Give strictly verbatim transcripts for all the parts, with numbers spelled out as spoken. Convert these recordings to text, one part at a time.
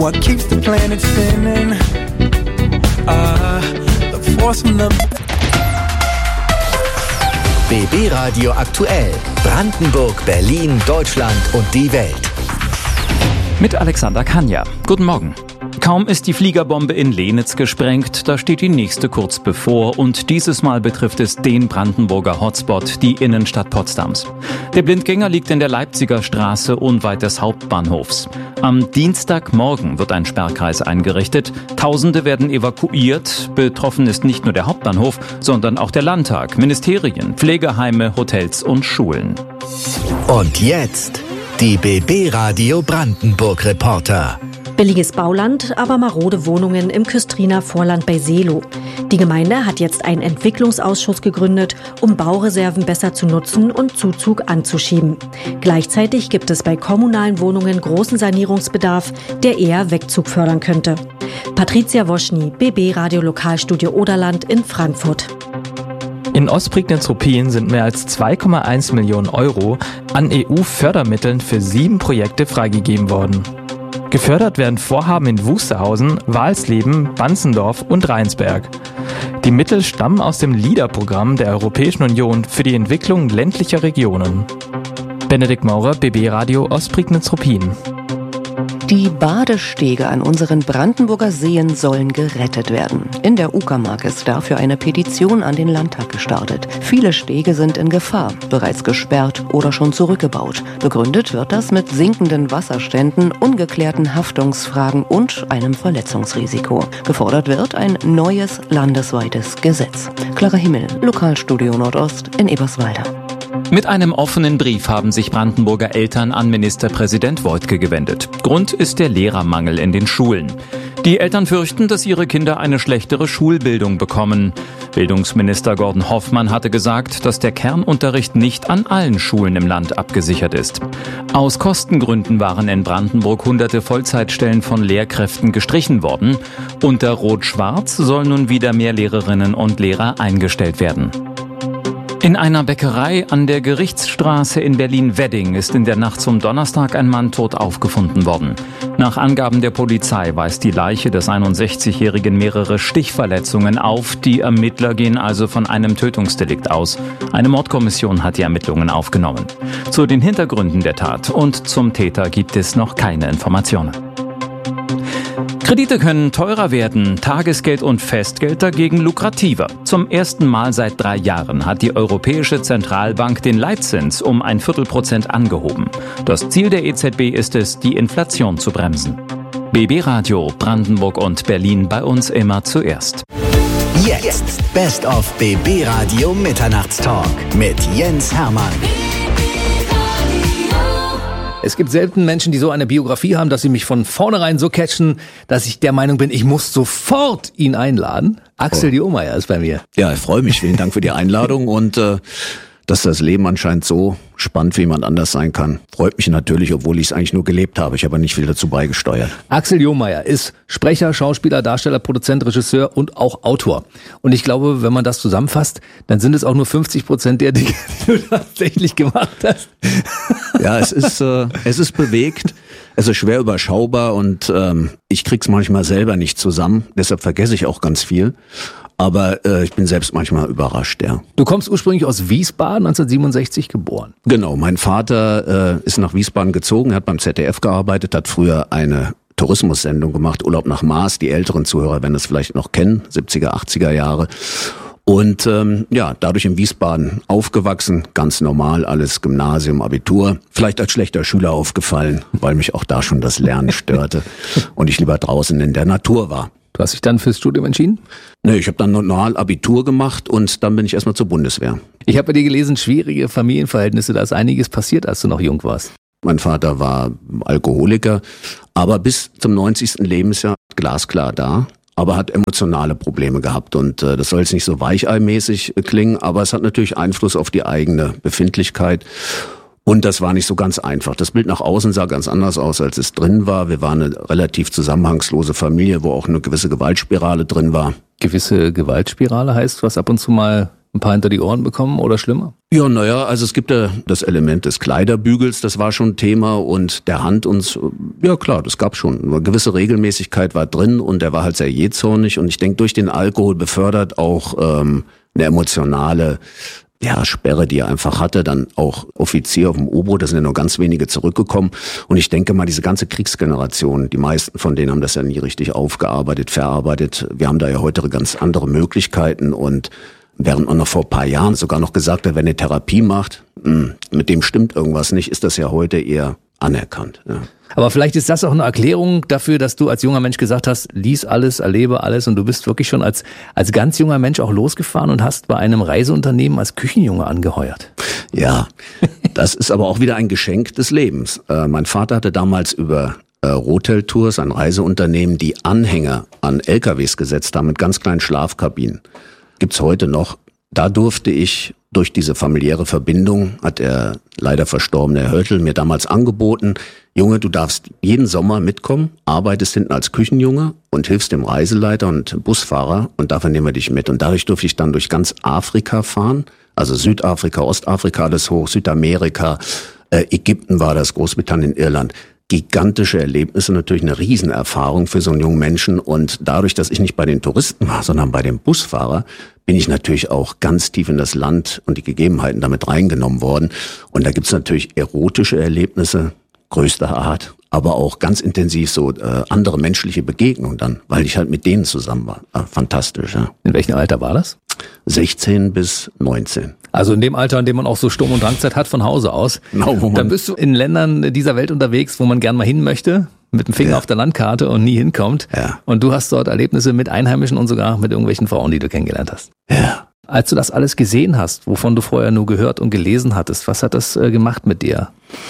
what keeps the planet spinning. Uh, the force from the... B B Radio aktuell. Brandenburg, Berlin, Deutschland und die Welt. Mit Alexander Kanja. Guten Morgen. Kaum ist die Fliegerbombe in Lenitz gesprengt, da steht die nächste kurz bevor und dieses Mal betrifft es den Brandenburger Hotspot, die Innenstadt Potsdams. Der Blindgänger liegt in der Leipziger Straße unweit des Hauptbahnhofs. Am Dienstagmorgen wird ein Sperrkreis eingerichtet. Tausende werden evakuiert. Betroffen ist nicht nur der Hauptbahnhof, sondern auch der Landtag, Ministerien, Pflegeheime, Hotels und Schulen. Und jetzt die B B Radio Brandenburg Reporter. Billiges Bauland, aber marode Wohnungen im Küstriner Vorland bei Seelow. Die Gemeinde hat jetzt einen Entwicklungsausschuss gegründet, um Baureserven besser zu nutzen und Zuzug anzuschieben. Gleichzeitig gibt es bei kommunalen Wohnungen großen Sanierungsbedarf, der eher Wegzug fördern könnte. Patricia Woschny, B B Radio Lokalstudio Oderland in Frankfurt. In Ostprignitz-Ruppin sind mehr als zwei Komma eins Millionen Euro an E U-Fördermitteln für sieben Projekte freigegeben worden. Gefördert werden Vorhaben in Wusterhausen, Walsleben, Banzendorf und Rheinsberg. Die Mittel stammen aus dem LEADER-Programm der Europäischen Union für die Entwicklung ländlicher Regionen. Benedikt Maurer, B B Radio Ostprignitz-Ruppin. Die Badestege an unseren Brandenburger Seen sollen gerettet werden. In der Uckermark ist dafür eine Petition an den Landtag gestartet. Viele Stege sind in Gefahr, bereits gesperrt oder schon zurückgebaut. Begründet wird das mit sinkenden Wasserständen, ungeklärten Haftungsfragen und einem Verletzungsrisiko. Gefordert wird ein neues landesweites Gesetz. Clara Himmel, Lokalstudio Nordost in Eberswalde. Mit einem offenen Brief haben sich Brandenburger Eltern an Ministerpräsident Woidke gewendet. Grund ist der Lehrermangel in den Schulen. Die Eltern fürchten, dass ihre Kinder eine schlechtere Schulbildung bekommen. Bildungsminister Gordon Hoffmann hatte gesagt, dass der Kernunterricht nicht an allen Schulen im Land abgesichert ist. Aus Kostengründen waren in Brandenburg hunderte Vollzeitstellen von Lehrkräften gestrichen worden. Unter Rot-Schwarz sollen nun wieder mehr Lehrerinnen und Lehrer eingestellt werden. In einer Bäckerei an der Gerichtsstraße in Berlin-Wedding ist in der Nacht zum Donnerstag ein Mann tot aufgefunden worden. Nach Angaben der Polizei weist die Leiche des einundsechzigjährigen mehrere Stichverletzungen auf. Die Ermittler gehen also von einem Tötungsdelikt aus. Eine Mordkommission hat die Ermittlungen aufgenommen. Zu den Hintergründen der Tat und zum Täter gibt es noch keine Informationen. Kredite können teurer werden, Tagesgeld und Festgeld dagegen lukrativer. Zum ersten Mal seit drei Jahren hat die Europäische Zentralbank den Leitzins um ein Viertelprozent angehoben. Das Ziel der E Z B ist es, die Inflation zu bremsen. B B Radio Brandenburg und Berlin, bei uns immer zuerst. Jetzt Best of B B Radio Mitternachtstalk mit Jens Hermann. Es gibt selten Menschen, die so eine Biografie haben, dass sie mich von vornherein so catchen, dass ich der Meinung bin, ich muss sofort ihn einladen. Axel oh. Diomeyer ist bei mir. Ja, ich freue mich. Vielen Dank für die Einladung und äh, dass das Leben anscheinend so spannend wie jemand anders sein kann. Freut mich natürlich, obwohl ich es eigentlich nur gelebt habe. Ich habe nicht viel dazu beigesteuert. Axel Diomeyer ist Sprecher, Schauspieler, Darsteller, Produzent, Regisseur und auch Autor. Und ich glaube, wenn man das zusammenfasst, dann sind es auch nur fünfzig Prozent der Dinge, die du tatsächlich gemacht hast. Ja, es ist, äh, es ist bewegt. Es ist schwer überschaubar und ähm, ich krieg's manchmal selber nicht zusammen. Deshalb vergesse ich auch ganz viel. Aber äh, ich bin selbst manchmal überrascht, ja. Du kommst ursprünglich aus Wiesbaden, neunzehnhundertsiebenundsechzig geboren. Genau, mein Vater äh, ist nach Wiesbaden gezogen, hat beim Z D F gearbeitet, hat früher eine Tourismussendung gemacht, Urlaub nach Mars, die älteren Zuhörer werden das vielleicht noch kennen, siebziger, achtziger Jahre. Und ähm, ja, dadurch in Wiesbaden aufgewachsen, ganz normal, alles Gymnasium, Abitur. Vielleicht als schlechter Schüler aufgefallen, weil mich auch da schon das Lernen störte und ich lieber draußen in der Natur war. Du hast dich dann fürs Studium entschieden? Nee, ich habe dann normal Abitur gemacht und dann bin ich erstmal zur Bundeswehr. Ich habe bei dir gelesen, schwierige Familienverhältnisse, da ist einiges passiert, als du noch jung warst. Mein Vater war Alkoholiker, aber bis zum neunzigsten Lebensjahr glasklar da, aber hat emotionale Probleme gehabt und äh, das soll jetzt nicht so weicheimäßig klingen, aber es hat natürlich Einfluss auf die eigene Befindlichkeit. Und das war nicht so ganz einfach. Das Bild nach außen sah ganz anders aus, als es drin war. Wir waren eine relativ zusammenhangslose Familie, wo auch eine gewisse Gewaltspirale drin war. Gewisse Gewaltspirale heißt, was ab und zu mal ein paar hinter die Ohren bekommen oder schlimmer? Ja, naja, also es gibt ja das Element des Kleiderbügels, das war schon Thema, und der Hand uns, ja klar, das gab schon. Eine gewisse Regelmäßigkeit war drin und er war halt sehr jähzornig, und ich denke, durch den Alkohol befördert auch ähm, eine emotionale ja, Sperre, die er einfach hatte, dann auch Offizier auf dem U-Boot, da sind ja nur ganz wenige zurückgekommen, und ich denke mal, diese ganze Kriegsgeneration, die meisten von denen haben das ja nie richtig aufgearbeitet, verarbeitet. Wir haben da ja heute ganz andere Möglichkeiten, und während man noch vor ein paar Jahren sogar noch gesagt hat, wenn eine Therapie macht, mh, mit dem stimmt irgendwas nicht, ist das ja heute eher anerkannt. Ja. Aber vielleicht ist das auch eine Erklärung dafür, dass du als junger Mensch gesagt hast, lies alles, erlebe alles, und du bist wirklich schon als als ganz junger Mensch auch losgefahren und hast bei einem Reiseunternehmen als Küchenjunge angeheuert. Ja, das ist aber auch wieder ein Geschenk des Lebens. Äh, mein Vater hatte damals über äh, Rotel Tours, ein Reiseunternehmen, die Anhänger an L K Ws gesetzt haben mit ganz kleinen Schlafkabinen. Gibt's heute noch. Da durfte ich durch diese familiäre Verbindung, hat der leider verstorbene Herr Hörtel mir damals angeboten, Junge, du darfst jeden Sommer mitkommen, arbeitest hinten als Küchenjunge und hilfst dem Reiseleiter und Busfahrer, und dafür nehmen wir dich mit. Und dadurch durfte ich dann durch ganz Afrika fahren, also Südafrika, Ostafrika, alles hoch, Südamerika, äh, Ägypten war das, Großbritannien, Irland. Gigantische Erlebnisse, natürlich eine Riesenerfahrung für so einen jungen Menschen, und dadurch, dass ich nicht bei den Touristen war, sondern bei dem Busfahrer, bin ich natürlich auch ganz tief in das Land und die Gegebenheiten damit reingenommen worden. Und da gibt's natürlich erotische Erlebnisse größter Art, aber auch ganz intensiv so äh, andere menschliche Begegnungen dann, weil ich halt mit denen zusammen war. Äh, fantastisch, ja. In welchem Alter war das? sechzehn bis neunzehn. Also in dem Alter, in dem man auch so Sturm- und Drangzeit hat von Hause aus. Genau, wo man dann bist du in Ländern dieser Welt unterwegs, wo man gern mal hin möchte, mit dem Finger Ja. auf der Landkarte und nie hinkommt. Ja. Und du hast dort Erlebnisse mit Einheimischen und sogar mit irgendwelchen Frauen, die du kennengelernt hast. Ja. Als du das alles gesehen hast, wovon du vorher nur gehört und gelesen hattest, was hat das äh, gemacht mit dir?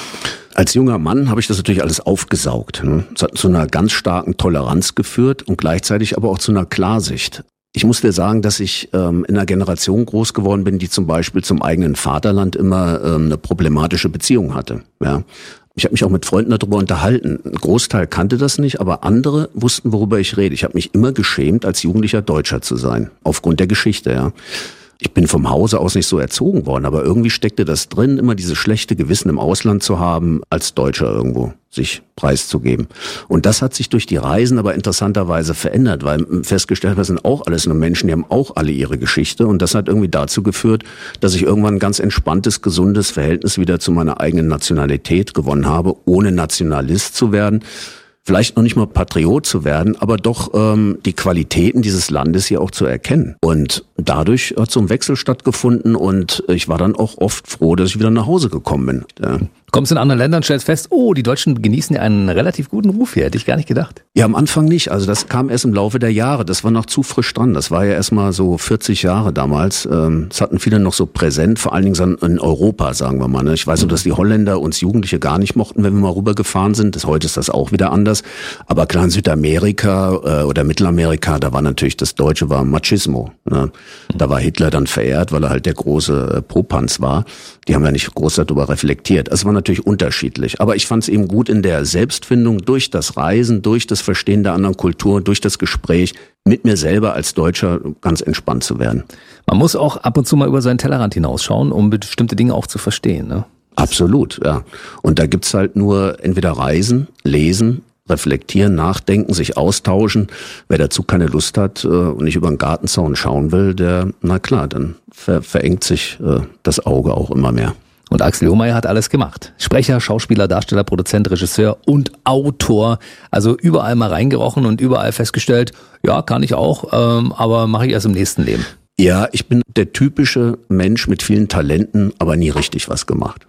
Als junger Mann habe ich das natürlich alles aufgesaugt. Ne? Es hat zu einer ganz starken Toleranz geführt und gleichzeitig aber auch zu einer Klarsicht. Ich muss dir sagen, dass ich ähm, in einer Generation groß geworden bin, die zum Beispiel zum eigenen Vaterland immer ähm, eine problematische Beziehung hatte. Ja. Ich habe mich auch mit Freunden darüber unterhalten. Ein Großteil kannte das nicht, aber andere wussten, worüber ich rede. Ich habe mich immer geschämt, als jugendlicher Deutscher zu sein, aufgrund der Geschichte. Ja. Ich bin vom Hause aus nicht so erzogen worden, aber irgendwie steckte das drin, immer dieses schlechte Gewissen im Ausland zu haben, als Deutscher irgendwo sich preiszugeben. Und das hat sich durch die Reisen aber interessanterweise verändert, weil festgestellt, wir sind auch alles nur Menschen, die haben auch alle ihre Geschichte, und das hat irgendwie dazu geführt, dass ich irgendwann ein ganz entspanntes, gesundes Verhältnis wieder zu meiner eigenen Nationalität gewonnen habe, ohne Nationalist zu werden. Vielleicht noch nicht mal Patriot zu werden, aber doch ähm, die Qualitäten dieses Landes hier auch zu erkennen. Und dadurch hat so ein Wechsel stattgefunden, und ich war dann auch oft froh, dass ich wieder nach Hause gekommen bin. Ja. Du kommst in anderen Ländern, stellst fest, oh, die Deutschen genießen ja einen relativ guten Ruf hier, hätte ich gar nicht gedacht. Ja, am Anfang nicht. Also das kam erst im Laufe der Jahre. Das war noch zu frisch dran. Das war ja erst mal so vierzig Jahre damals. Das hatten viele noch so präsent, vor allen Dingen in Europa, sagen wir mal. Ich weiß nur, dass die Holländer uns Jugendliche gar nicht mochten, wenn wir mal rübergefahren sind. Das, heute ist das auch wieder anders. Aber klar, in Südamerika äh, oder Mittelamerika, da war natürlich, das Deutsche war Machismo. Ne? Da war Hitler dann verehrt, weil er halt der große äh, Popanz war. Die haben ja nicht groß darüber reflektiert. Es war natürlich unterschiedlich. Aber ich fand es eben gut in der Selbstfindung, durch das Reisen, durch das Verstehen der anderen Kultur, durch das Gespräch, mit mir selber als Deutscher ganz entspannt zu werden. Man muss auch ab und zu mal über seinen Tellerrand hinausschauen, um bestimmte Dinge auch zu verstehen, ne? Absolut, ja. Und da gibt's halt nur entweder Reisen, lesen, reflektieren, nachdenken, sich austauschen. Wer dazu keine Lust hat äh, und nicht über den Gartenzaun schauen will, der, na klar, dann ver- verengt sich äh, das Auge auch immer mehr. Und Axel Lohmeier hat alles gemacht. Sprecher, Schauspieler, Darsteller, Produzent, Regisseur und Autor. Also überall mal reingerochen und überall festgestellt, ja, kann ich auch, ähm, aber mache ich erst im nächsten Leben. Ja, ich bin der typische Mensch mit vielen Talenten, aber nie richtig was gemacht.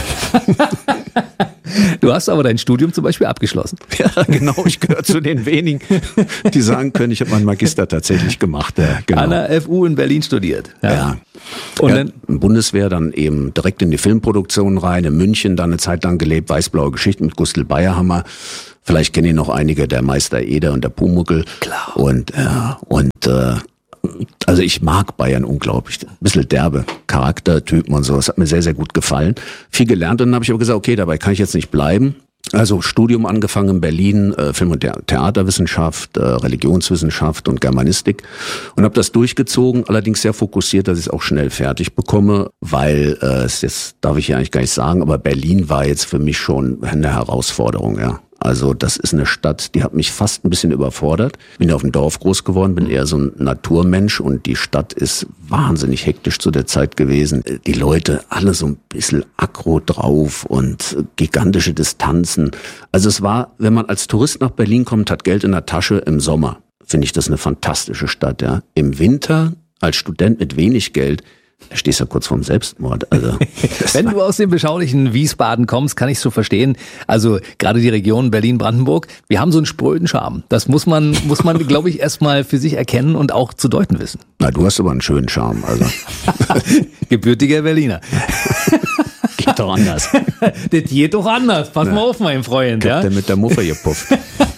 Du hast aber dein Studium zum Beispiel abgeschlossen. Ja, genau. Ich gehöre zu den wenigen, die sagen können, ich habe meinen Magister tatsächlich gemacht. Ja, genau. An der F U in Berlin studiert. Ja. Ja. Und ja, dann Bundeswehr, dann eben direkt in die Filmproduktion rein, in München dann eine Zeit lang gelebt, Weiß-Blaue Geschichten mit Gustl Bayerhammer. Vielleicht kennen ihn noch einige, der Meister Eder und der Pumuckl. Klar. Und, ja, und äh, also ich mag Bayern unglaublich. Ein bisschen derbe Charaktertypen und so. Das hat mir sehr, sehr gut gefallen. Viel gelernt, und dann habe ich aber gesagt, okay, dabei kann ich jetzt nicht bleiben. Also Studium angefangen in Berlin, äh, Film- und Theaterwissenschaft, äh, Religionswissenschaft und Germanistik und habe das durchgezogen, allerdings sehr fokussiert, dass ich es auch schnell fertig bekomme, weil, äh, das darf ich ja eigentlich gar nicht sagen, aber Berlin war jetzt für mich schon eine Herausforderung, ja. Also das ist eine Stadt, die hat mich fast ein bisschen überfordert. Bin ja auf dem Dorf groß geworden, bin eher so ein Naturmensch und die Stadt ist wahnsinnig hektisch zu der Zeit gewesen. Die Leute alle so ein bisschen aggro drauf und gigantische Distanzen. Also es war, wenn man als Tourist nach Berlin kommt, hat Geld in der Tasche im Sommer, finde ich das eine fantastische Stadt, ja. Im Winter als Student mit wenig Geld, da stehst du ja kurz vorm Selbstmord. Also, wenn du aus dem beschaulichen Wiesbaden kommst, kann ich so verstehen. Also gerade die Region Berlin-Brandenburg, wir haben so einen spröden Charme. Das muss man, muss man, glaube ich, erstmal für sich erkennen und auch zu deuten wissen. Na, du hast aber einen schönen Charme. Also gebürtiger Berliner. Geht doch anders. Das geht doch anders. Pass ja. mal auf, mein Freund. Ich hab ja? der mit der Muffe gepufft.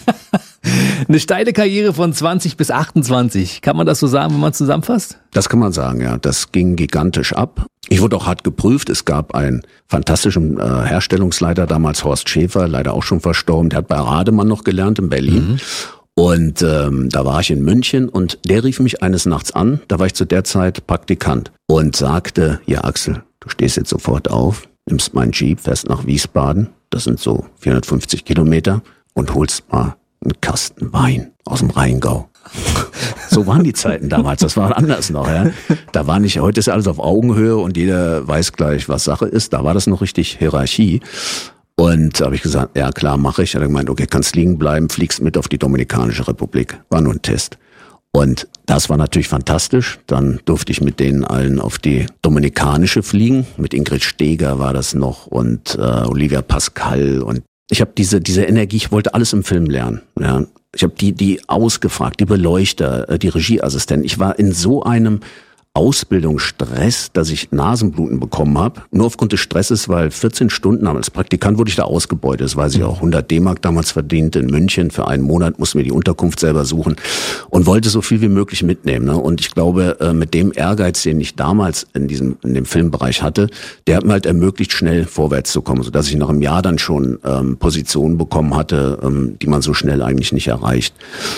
Eine steile Karriere von zwanzig bis achtundzwanzig. Kann man das so sagen, wenn man zusammenfasst? Das kann man sagen, ja. Das ging gigantisch ab. Ich wurde auch hart geprüft. Es gab einen fantastischen äh, Herstellungsleiter, damals Horst Schäfer, leider auch schon verstorben. Der hat bei Rademann noch gelernt in Berlin. Mhm. Und ähm, da war ich in München und der rief mich eines Nachts an. Da war ich zu der Zeit Praktikant und sagte, ja Axel, du stehst jetzt sofort auf, nimmst meinen Jeep, fährst nach Wiesbaden. Das sind so vierhundertfünfzig Kilometer und holst mal einen Kasten Wein aus dem Rheingau. So waren die Zeiten damals, das war anders noch. Ja. Da war nicht, heute ist alles auf Augenhöhe und jeder weiß gleich, was Sache ist. Da war das noch richtig Hierarchie. Und da habe ich gesagt, ja klar, mache ich. Er hat gemeint, okay, kannst liegen bleiben, fliegst mit auf die Dominikanische Republik. War nur ein Test. Und das war natürlich fantastisch. Dann durfte ich mit denen allen auf die Dominikanische fliegen. Mit Ingrid Steger war das noch und äh, Olivia Pascal und ich habe diese diese Energie, ich wollte alles im Film lernen. Ja. Ich habe die die ausgefragt, die Beleuchter, die Regieassistenten. Ich war in so einem Ausbildungsstress, dass ich Nasenbluten bekommen habe. Nur aufgrund des Stresses, weil vierzehn Stunden als Praktikant wurde ich da ausgebeutet. Das weiß ich auch. hundert D-Mark damals verdient in München. Für einen Monat mussten wir die Unterkunft selber suchen und wollte so viel wie möglich mitnehmen. Ne? Und ich glaube, mit dem Ehrgeiz, den ich damals in diesem in dem Filmbereich hatte, der hat mir halt ermöglicht, schnell vorwärts zu kommen, sodass ich nach einem Jahr dann schon ähm, Positionen bekommen hatte, ähm, die man so schnell eigentlich nicht erreicht.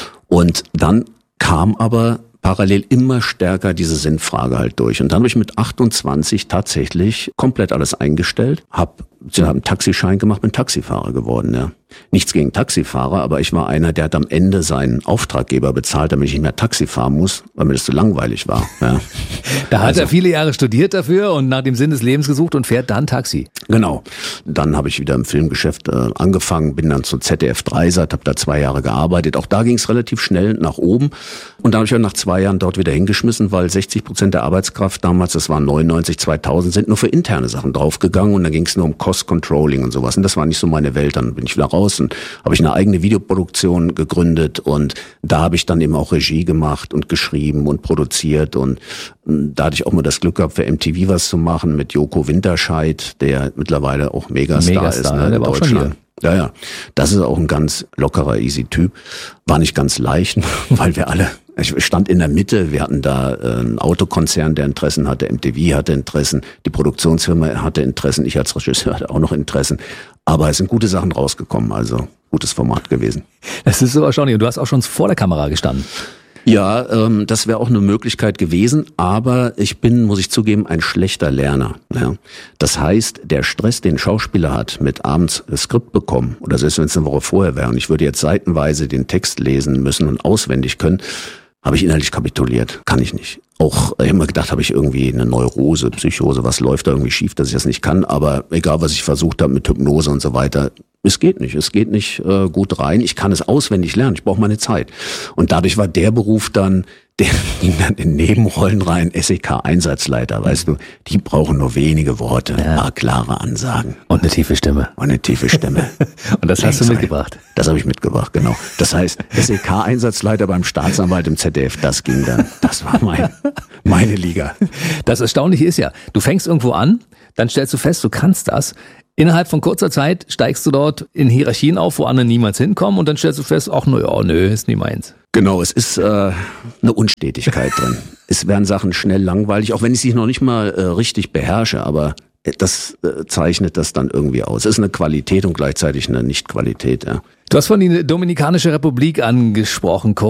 Und dann kam aber parallel immer stärker diese Sinnfrage halt durch. Und dann habe ich mit achtundzwanzig tatsächlich komplett alles eingestellt, habe hab einen Taxischein gemacht, bin Taxifahrer geworden. Ja. Nichts gegen Taxifahrer, aber ich war einer, der hat am Ende seinen Auftraggeber bezahlt, damit ich nicht mehr Taxi fahren muss, weil mir das zu langweilig war. Ja. Da hat also, er viele Jahre studiert dafür und nach dem Sinn des Lebens gesucht und fährt dann Taxi. Genau. Dann habe ich wieder im Filmgeschäft äh, angefangen, bin dann zu Z D F Dreisat, habe da zwei Jahre gearbeitet. Auch da ging es relativ schnell nach oben. Und dann habe ich auch nach zwei Jahren dort wieder hingeschmissen, weil sechzig Prozent der Arbeitskraft damals, das waren neunundneunzig, zweitausend, sind nur für interne Sachen draufgegangen und dann ging es nur um Cost Controlling und sowas. Und das war nicht so meine Welt. Dann bin ich wieder raus und habe ich eine eigene Videoproduktion gegründet und da habe ich dann eben auch Regie gemacht und geschrieben und produziert und da hatte ich auch mal das Glück gehabt, für M T V was zu machen mit Joko Winterscheid, der mittlerweile auch Megastar, Megastar ist, ne, in Deutschland. Ja, ja. Das ist auch ein ganz lockerer, easy Typ. War nicht ganz leicht, weil wir alle, ich stand in der Mitte, wir hatten da einen Autokonzern, der Interessen hatte, M T V hatte Interessen, die Produktionsfirma hatte Interessen, ich als Regisseur hatte auch noch Interessen. Aber es sind gute Sachen rausgekommen, also gutes Format gewesen. Das ist so erstaunlich. Und du hast auch schon vor der Kamera gestanden. Ja, ähm, das wäre auch eine Möglichkeit gewesen, aber ich bin, muss ich zugeben, ein schlechter Lerner. Ja. Das heißt, der Stress, den ein Schauspieler hat, mit abends das Skript bekommen, oder selbst wenn es eine Woche vorher wäre, und ich würde jetzt seitenweise den Text lesen müssen und auswendig können, habe ich innerlich kapituliert. Kann ich nicht. Auch, ich habe immer gedacht, habe ich irgendwie eine Neurose, Psychose, was läuft da irgendwie schief, dass ich das nicht kann, aber egal, was ich versucht habe mit Hypnose und so weiter, es geht nicht, es geht nicht äh, gut rein. Ich kann es auswendig lernen, ich brauche meine Zeit. Und dadurch war der Beruf dann, der ging dann in Nebenrollen rein, S E K-Einsatzleiter, weißt du, die brauchen nur wenige Worte, ja. Ein paar klare Ansagen. Und eine tiefe Stimme. Und eine tiefe Stimme. Und das hast du mitgebracht? Das habe ich mitgebracht, genau. Das heißt, S E K-Einsatzleiter beim Staatsanwalt im Z D F, das ging dann, das war mein, meine Liga. Das Erstaunliche ist ja, du fängst irgendwo an, dann stellst du fest, du kannst das. Innerhalb von kurzer Zeit steigst du dort in Hierarchien auf, wo andere niemals hinkommen und dann stellst du fest, ach nö, oh, nö, ist nie meins. Genau, es ist äh, eine Unstetigkeit drin. Es werden Sachen schnell langweilig, auch wenn ich sie noch nicht mal äh, richtig beherrsche, aber das äh, zeichnet das dann irgendwie aus. Es ist eine Qualität und gleichzeitig eine Nicht-Qualität. Ja. Du hast von die Dominikanische Republik angesprochen,